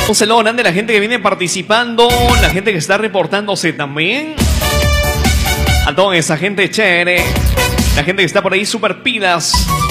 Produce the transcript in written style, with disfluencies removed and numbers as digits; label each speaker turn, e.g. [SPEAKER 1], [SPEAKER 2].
[SPEAKER 1] Un saludo grande a la gente que viene participando, la gente que está reportándose también. A toda esa gente chévere, la gente que está por ahí super pilas.